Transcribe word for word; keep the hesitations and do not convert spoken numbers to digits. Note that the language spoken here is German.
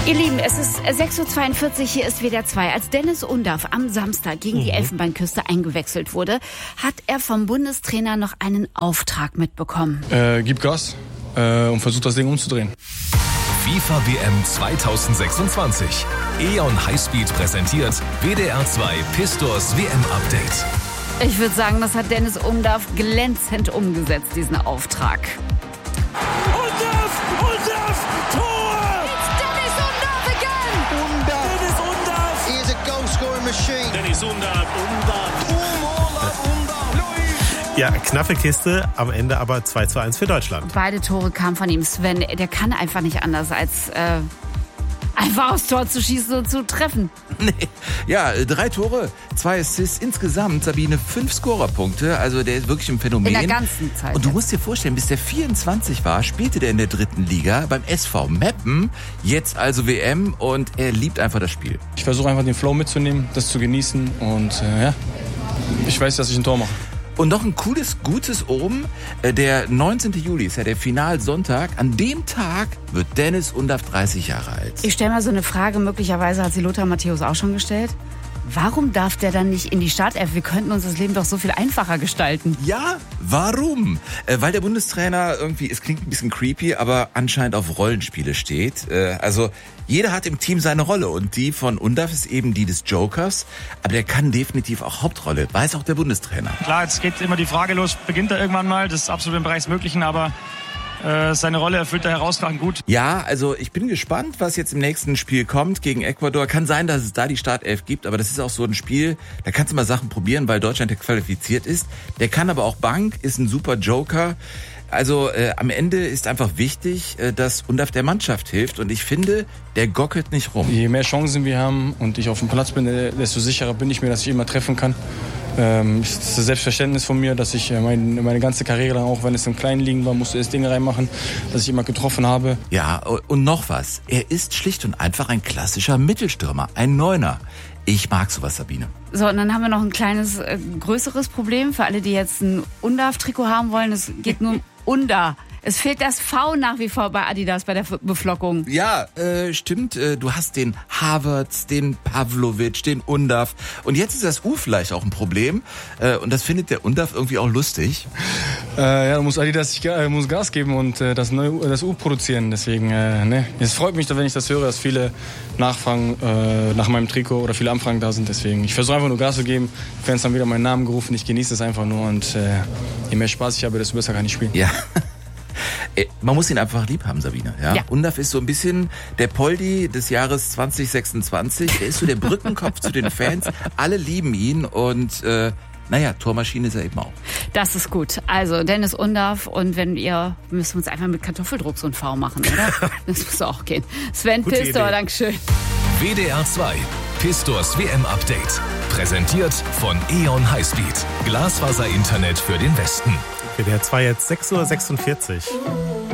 Ihr Lieben, es ist sechs Uhr zweiundvierzig, hier ist W D R zwei. Als Dennis Undaff am Samstag gegen die Elfenbeinküste eingewechselt wurde, hat er vom Bundestrainer noch einen Auftrag mitbekommen. Äh, gib Gas äh, und versuch das Ding umzudrehen. FIFA W M zweitausendsechsundzwanzig. E O N Highspeed präsentiert W D R zwei Pistors W M-Update. Ich würde sagen, das hat Dennis Undaff glänzend umgesetzt, diesen Auftrag. Undaff! Undaff! Tor! It's Dennis Undaff again! Undaff! Dennis Undaff! He is a goal-scoring machine. Dennis Undaff! Undaff! Ja, knappe Kiste, am Ende aber zwei zu eins für Deutschland. Beide Tore kamen von ihm. Sven, der kann einfach nicht anders als äh, einfach aufs Tor zu schießen und zu treffen. Nee. Ja, drei Tore, zwei Assists, insgesamt, Sabine, fünf Scorerpunkte. Also der ist wirklich ein Phänomen. In der ganzen Zeit. Und du musst dir vorstellen, bis der vierundzwanzig war, spielte der in der dritten Liga beim S V Meppen. Jetzt also W M und er liebt einfach das Spiel. Ich versuche einfach den Flow mitzunehmen, das zu genießen und äh, ja, ich weiß, dass ich ein Tor mache. Und noch ein cooles, gutes oben. Der neunzehnten Juli ist ja der Finalsonntag. An dem Tag wird Dennis Undaff dreißig Jahre alt. Ich stelle mal so eine Frage, möglicherweise hat sie Lothar Matthäus auch schon gestellt. Warum darf der dann nicht in die Startelf? Wir könnten uns das Leben doch so viel einfacher gestalten. Ja, warum? Äh, weil der Bundestrainer irgendwie, es klingt ein bisschen creepy, aber anscheinend auf Rollenspiele steht. Äh, also jeder hat im Team seine Rolle und die von Undaff ist eben die des Jokers. Aber der kann definitiv auch Hauptrolle, weiß auch der Bundestrainer. Klar, jetzt geht immer die Frage los, beginnt er irgendwann mal? Das ist absolut im Bereich des Möglichen, aber äh, seine Rolle erfüllt er herausragend gut. Ja, also ich bin gespannt, was jetzt im nächsten Spiel kommt gegen Ecuador. Kann sein, dass es da die Startelf gibt, aber das ist auch so ein Spiel, da kannst du mal Sachen probieren, weil Deutschland ja qualifiziert ist. Der kann aber auch Bank, ist ein super Joker. Also äh, am Ende ist einfach wichtig, äh, dass Undaff der Mannschaft hilft und ich finde, der gockelt nicht rum. Je mehr Chancen wir haben und ich auf dem Platz bin, desto sicherer bin ich mir, dass ich immer treffen kann. Ähm, es ist das Selbstverständnis von mir, dass ich äh, mein, meine ganze Karriere lang, auch wenn es im kleinen Ligen war, musste ich das Ding reinmachen, dass ich immer getroffen habe. Ja, und noch was. Er ist schlicht und einfach ein klassischer Mittelstürmer, ein Neuner. Ich mag sowas, Sabine. So, und dann haben wir noch ein kleines, äh, größeres Problem für alle, die jetzt ein Undaff-Trikot haben wollen. Es geht nur um Unda. Es fehlt das V nach wie vor bei Adidas bei der Beflockung. Ja, äh, stimmt. Äh, du hast den Havertz, den Pavlovic, den Undaff. Und jetzt ist das U vielleicht auch ein Problem. Äh, und das findet der Undaff irgendwie auch lustig. Äh, ja, da muss Adidas sich, äh, muss Gas geben und äh, das, neue, das U produzieren. Deswegen, äh, ne. Es freut mich, wenn ich das höre, dass viele nachfragen äh, nach meinem Trikot oder viele Anfragen da sind. Deswegen, ich versuche einfach nur Gas zu geben. Fans haben wieder meinen Namen gerufen. Ich genieße es einfach nur. Und äh, je mehr Spaß ich habe, desto besser kann ich spielen. Ja. Man muss ihn einfach lieb haben, Sabine. Ja? Ja. Undaff ist so ein bisschen der Poldi des Jahres zwanzig sechsundzwanzig. Er ist so der Brückenkopf zu den Fans. Alle lieben ihn und äh, naja, Tormaschine ist er eben auch. Das ist gut. Also Dennis Undaff und wenn ihr, müssen wir uns einfach mit Kartoffeldruck so ein V machen, oder? Das muss auch gehen. Sven Gute Pistor, Idee. Dankeschön. W D R zwei Pistors W M-Update. Präsentiert von E O N Highspeed. Glasfaser-Internet für den Westen. W D R zwei jetzt sechs Uhr sechsundvierzig.